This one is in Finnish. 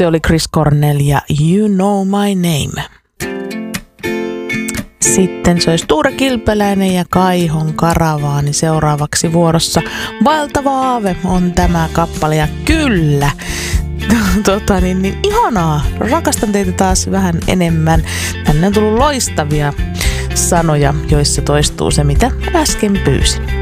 Se oli Chris Cornell ja You Know My Name. Sitten se olisi Tuure Kilpeläinen ja Kaihon Karavaani seuraavaksi vuorossa. Vaeltava aave on tämä kappale ja kyllä, ihanaa. Rakastan teitä taas vähän enemmän. Tänne on tullut loistavia sanoja, joissa toistuu se, mitä äsken pyysin.